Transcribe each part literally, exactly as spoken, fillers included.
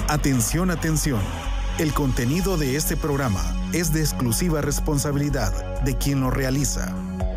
Atención, atención. El contenido de este programa es de exclusiva responsabilidad de quien lo realiza.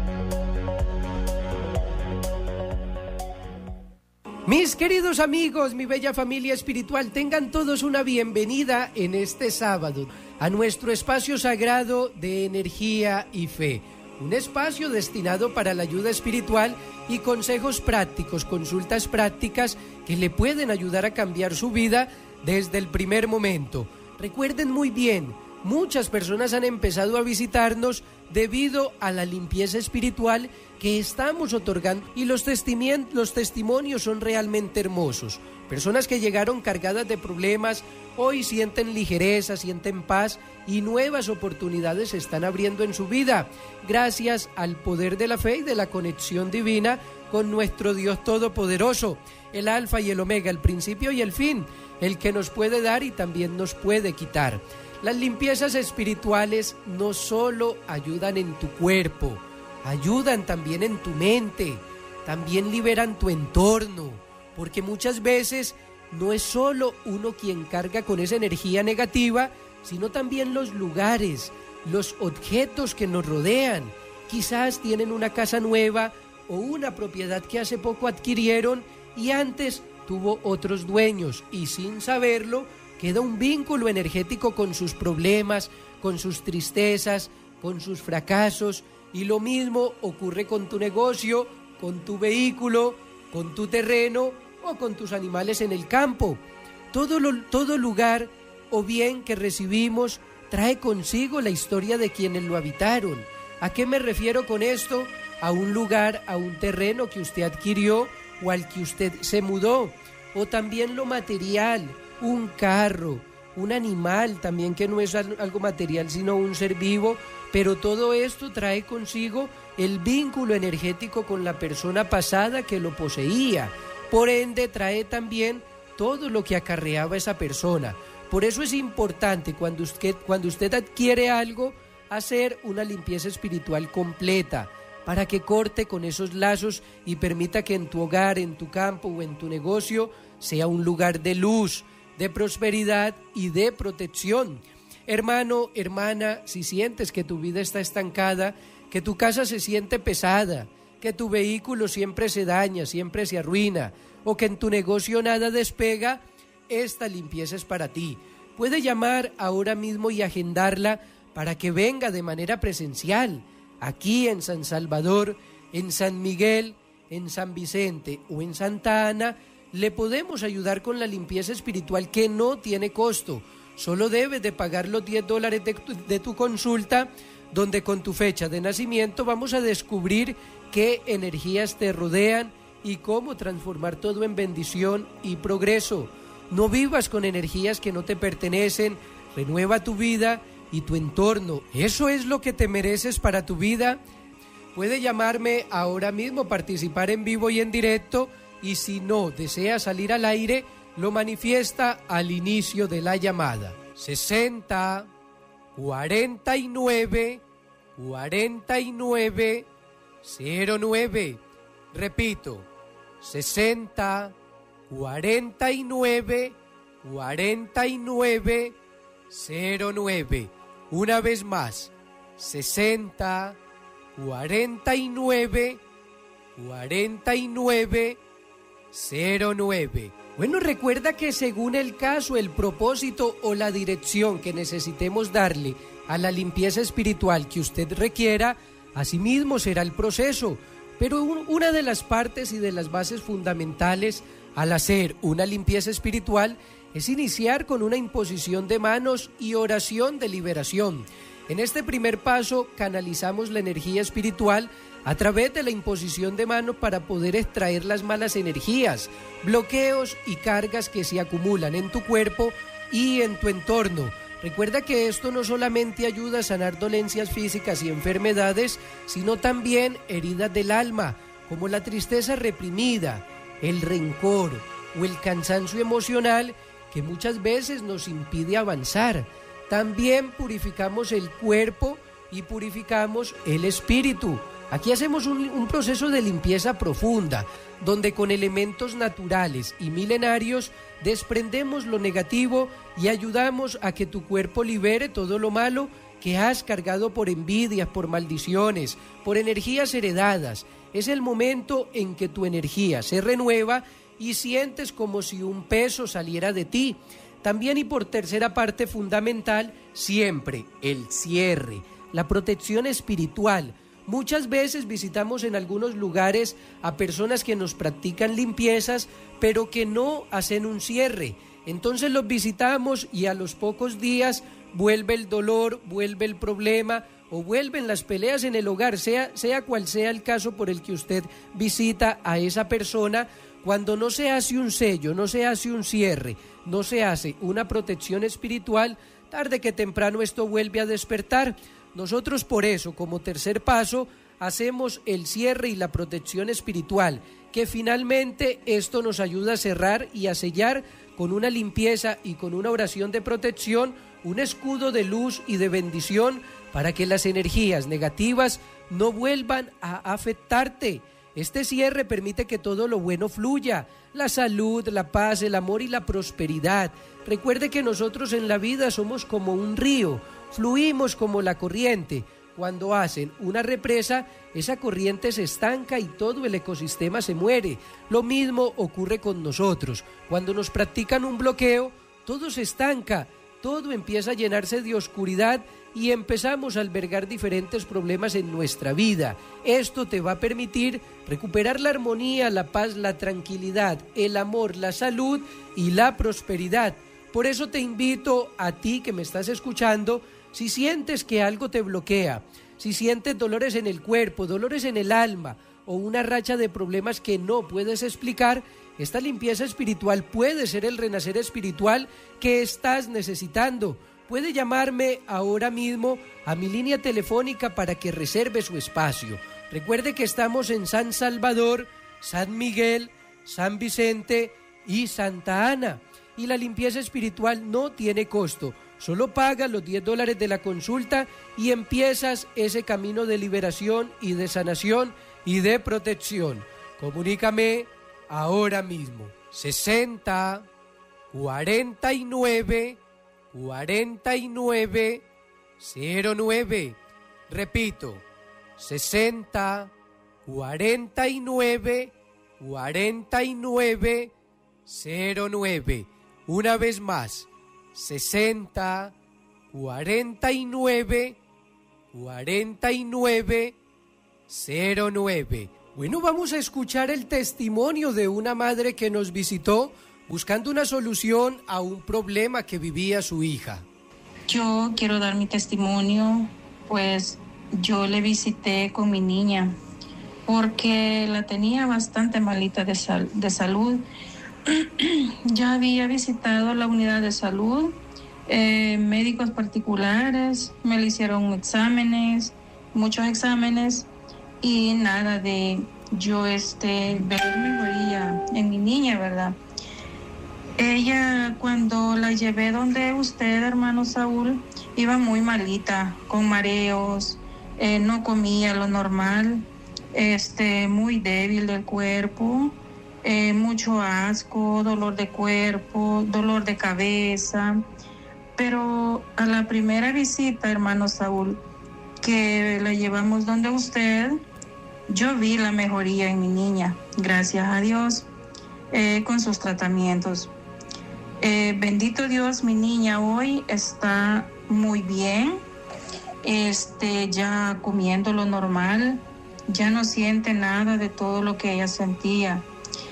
Mis queridos amigos, mi bella familia espiritual, tengan todos una bienvenida en este sábado a nuestro espacio sagrado de energía y fe. Un espacio destinado para la ayuda espiritual y consejos prácticos, consultas prácticas que le pueden ayudar a cambiar su vida desde el primer momento. Recuerden muy bien, muchas personas han empezado a visitarnos debido a la limpieza espiritual que estamos otorgando y los, testimi- los testimonios son realmente hermosos. Personas que llegaron cargadas de problemas, hoy sienten ligereza, sienten paz y nuevas oportunidades se están abriendo en su vida gracias al poder de la fe y de la conexión divina con nuestro Dios Todopoderoso, el Alfa y el Omega, el principio y el fin, el que nos puede dar y también nos puede quitar. Las limpiezas espirituales no solo ayudan en tu cuerpo, ayudan también en tu mente, también liberan tu entorno, porque muchas veces no es solo uno quien carga con esa energía negativa, sino también los lugares, los objetos que nos rodean. Quizás tienen una casa nueva o una propiedad que hace poco adquirieron y antes tuvo otros dueños y sin saberlo queda un vínculo energético con sus problemas, con sus tristezas, con sus fracasos, y lo mismo ocurre con tu negocio, con tu vehículo, con tu terreno o con tus animales en el campo. Todo, lo, todo lugar o bien que recibimos trae consigo la historia de quienes lo habitaron. ¿A qué me refiero con esto? A un lugar, a un terreno que usted adquirió o al que usted se mudó, o también lo material, un carro, un animal también que no es algo material sino un ser vivo, pero todo esto trae consigo el vínculo energético con la persona pasada que lo poseía, por ende trae también todo lo que acarreaba esa persona. Por eso es importante cuando usted, cuando usted adquiere algo, hacer una limpieza espiritual completa, para que corte con esos lazos y permita que en tu hogar, en tu campo o en tu negocio sea un lugar de luz, de prosperidad y de protección. Hermano, hermana, si sientes que tu vida está estancada, que tu casa se siente pesada, que tu vehículo siempre se daña, siempre se arruina, o que en tu negocio nada despega, esta limpieza es para ti. Puede llamar ahora mismo y agendarla para que venga de manera presencial, aquí en San Salvador, en San Miguel, en San Vicente o en Santa Ana. Le podemos ayudar con la limpieza espiritual que no tiene costo. Solo debes de pagar los diez dólares de tu, de tu consulta, donde con tu fecha de nacimiento vamos a descubrir qué energías te rodean y cómo transformar todo en bendición y progreso. No vivas con energías que no te pertenecen, renueva tu vida y tu entorno. ¿Eso es lo que te mereces para tu vida? Puede llamarme ahora mismo, participar en vivo y en directo, y si no desea salir al aire, lo manifiesta al inicio de la llamada. sesenta, cuarenta y nueve, cuarenta y nueve, cero nueve. Repito, sesenta, cuarenta y nueve, cuarenta y nueve, cero nueve. Una vez más, sesenta, cuarenta y nueve, cuarenta y nueve, cero nueve. Bueno, recuerda que según el caso, el propósito o la dirección que necesitemos darle a la limpieza espiritual que usted requiera, asimismo será el proceso. Pero un, una de las partes y de las bases fundamentales al hacer una limpieza espiritual es iniciar con una imposición de manos y oración de liberación. En este primer paso canalizamos la energía espiritual a través de la imposición de manos para poder extraer las malas energías, bloqueos y cargas que se acumulan en tu cuerpo y en tu entorno. Recuerda que esto no solamente ayuda a sanar dolencias físicas y enfermedades, sino también heridas del alma, como la tristeza reprimida, el rencor o el cansancio emocional que muchas veces nos impide avanzar. También purificamos el cuerpo y purificamos el espíritu. Aquí hacemos un, un proceso de limpieza profunda, donde con elementos naturales y milenarios desprendemos lo negativo y ayudamos a que tu cuerpo libere todo lo malo que has cargado por envidias, por maldiciones, por energías heredadas. Es el momento en que tu energía se renueva y sientes como si un peso saliera de ti. También, y por tercera parte fundamental, siempre el cierre, la protección espiritual. Muchas veces visitamos en algunos lugares a personas que nos practican limpiezas, pero que no hacen un cierre. Entonces los visitamos y a los pocos días vuelve el dolor, vuelve el problema o vuelven las peleas en el hogar, sea, sea cual sea el caso por el que usted visita a esa persona. Cuando no se hace un sello, no se hace un cierre, no se hace una protección espiritual, tarde que temprano esto vuelve a despertar. Nosotros por eso, como tercer paso, hacemos el cierre y la protección espiritual, que finalmente esto nos ayuda a cerrar y a sellar con una limpieza y con una oración de protección, un escudo de luz y de bendición para que las energías negativas no vuelvan a afectarte. Este cierre permite que todo lo bueno fluya, la salud, la paz, el amor y la prosperidad. Recuerde que nosotros en la vida somos como un río, fluimos como la corriente. Cuando hacen una represa, esa corriente se estanca y todo el ecosistema se muere. Lo mismo ocurre con nosotros. Cuando nos practican un bloqueo, todo se estanca, todo empieza a llenarse de oscuridad y empezamos a albergar diferentes problemas en nuestra vida. Esto te va a permitir recuperar la armonía, la paz, la tranquilidad, el amor, la salud y la prosperidad. Por eso te invito a ti que me estás escuchando, si sientes que algo te bloquea, si sientes dolores en el cuerpo, dolores en el alma o una racha de problemas que no puedes explicar, esta limpieza espiritual puede ser el renacer espiritual que estás necesitando. Puede llamarme ahora mismo a mi línea telefónica para que reserve su espacio. Recuerde que estamos en San Salvador, San Miguel, San Vicente y Santa Ana. Y la limpieza espiritual no tiene costo. Solo pagas los diez dólares de la consulta y empiezas ese camino de liberación y de sanación y de protección. Comunícame ahora mismo. sesenta, cuarenta y nueve, cuarenta y nueve, cero nueve. Repito, sesenta, cuarenta y nueve, cuarenta y nueve, cero nueve. Una vez más, sesenta, cuarenta y nueve, cuarenta y nueve, cero nueve. Bueno, vamos a escuchar el testimonio de una madre que nos visitó buscando una solución a un problema que vivía su hija. Yo quiero dar mi testimonio, pues yo le visité con mi niña porque la tenía bastante malita de, sal- de salud. Ya había visitado la unidad de salud, eh, médicos particulares, me le hicieron exámenes, muchos exámenes y nada de yo este, ver mejoría en mi niña, ¿verdad? Ella, cuando la llevé donde usted, hermano Saúl, iba muy malita, con mareos, eh, no comía lo normal, este, muy débil del cuerpo, eh, mucho asco, dolor de cuerpo, dolor de cabeza. Pero a la primera visita, hermano Saúl, que la llevamos donde usted, yo vi la mejoría en mi niña, gracias a Dios, eh, con sus tratamientos. Eh, bendito Dios, mi niña hoy está muy bien, este, ya comiendo lo normal, ya no siente nada de todo lo que ella sentía.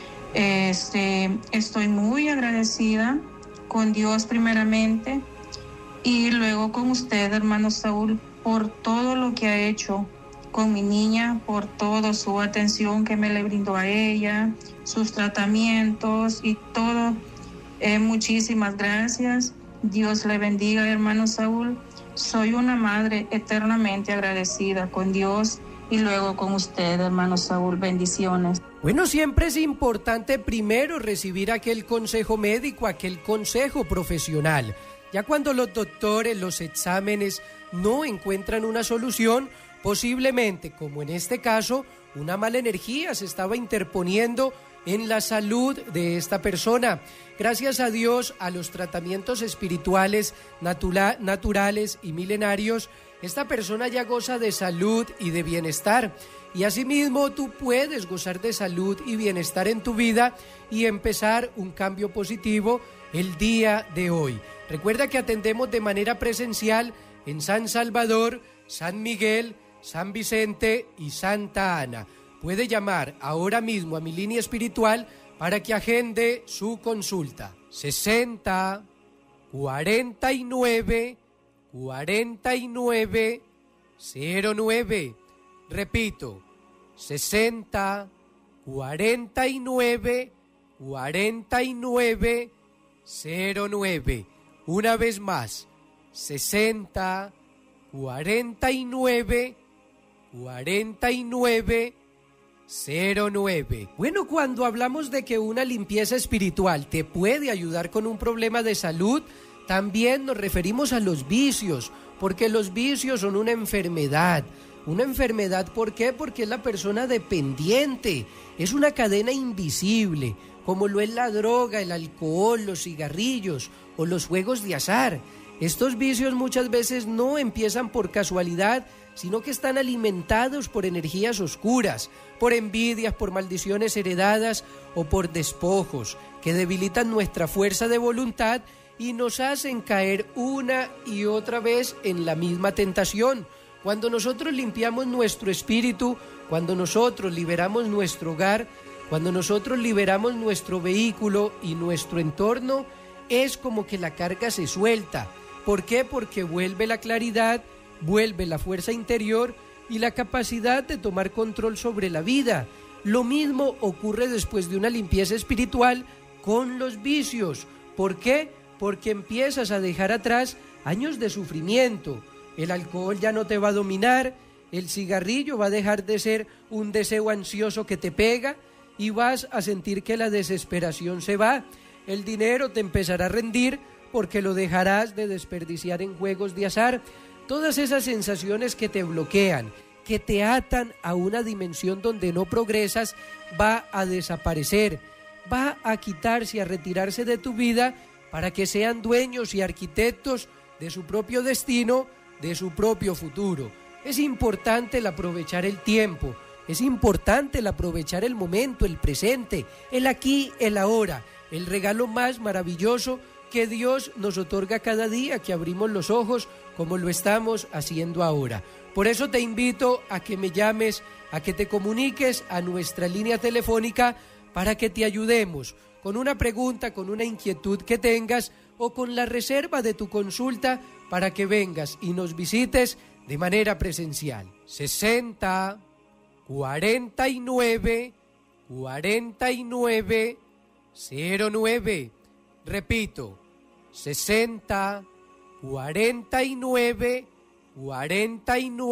Este, estoy muy agradecida con Dios primeramente y luego con usted, hermano Saúl, por todo lo que ha hecho con mi niña, por toda su atención que me le brindó a ella, sus tratamientos y todo. Eh, muchísimas gracias. Dios le bendiga, hermano Saúl. Soy una madre eternamente agradecida con Dios y luego con usted, hermano Saúl. Bendiciones. Bueno, siempre es importante primero recibir aquel consejo médico, aquel consejo profesional. Ya cuando los doctores, los exámenes no encuentran una solución, Posiblemente, como en este caso, una mala energía se estaba interponiendo en la salud de esta persona. Gracias a Dios, a los tratamientos espirituales natura- naturales y milenarios, esta persona ya goza de salud y de bienestar. Y asimismo, tú puedes gozar de salud y bienestar en tu vida y empezar un cambio positivo el día de hoy. Recuerda que atendemos de manera presencial en San Salvador, San Miguel, San Vicente y Santa Ana. Puede llamar ahora mismo a mi línea espiritual para que agende su consulta. sesenta, cuarenta y nueve, cuarenta y nueve, cero nueve. Repito, sesenta, cuarenta y nueve, cuarenta y nueve, cero nueve. Una vez más, sesenta, cuarenta y nueve, cuarenta y nueve, cero nueve. Bueno, cuando hablamos de que una limpieza espiritual te puede ayudar con un problema de salud, también nos referimos a los vicios, porque los vicios son una enfermedad. Una enfermedad, ¿por qué? Porque es la persona dependiente, es una cadena invisible, como lo es la droga, el alcohol, los cigarrillos o los juegos de azar. Estos vicios muchas veces no empiezan por casualidad, sino que están alimentados por energías oscuras, por envidias, por maldiciones heredadas o por despojos que debilitan nuestra fuerza de voluntad y nos hacen caer una y otra vez en la misma tentación. Cuando nosotros limpiamos nuestro espíritu, cuando nosotros liberamos nuestro hogar, cuando nosotros liberamos nuestro vehículo y nuestro entorno, es como que la carga se suelta. ¿Por qué? Porque vuelve la claridad, vuelve la fuerza interior y la capacidad de tomar control sobre la vida. Lo mismo ocurre después de una limpieza espiritual con los vicios. ¿Por qué? Porque empiezas a dejar atrás años de sufrimiento. El alcohol ya no te va a dominar, el cigarrillo va a dejar de ser un deseo ansioso que te pega y vas a sentir que la desesperación se va. El dinero te empezará a rendir porque lo dejarás de desperdiciar en juegos de azar. Todas esas sensaciones que te bloquean, que te atan a una dimensión donde no progresas, va a desaparecer, va a quitarse, a retirarse de tu vida para que sean dueños y arquitectos de su propio destino, de su propio futuro. Es importante el aprovechar el tiempo, es importante el aprovechar el momento, el presente, el aquí, el ahora, el regalo más maravilloso que Dios nos otorga cada día que abrimos los ojos como lo estamos haciendo ahora. Por eso te invito a que me llames, a que te comuniques a nuestra línea telefónica para que te ayudemos con una pregunta, con una inquietud que tengas o con la reserva de tu consulta para que vengas y nos visites de manera presencial. sesenta, cuarenta y nueve, cuarenta y nueve, cero nueve. Repito, sesenta, cuarenta y nueve, cuarenta y nueve.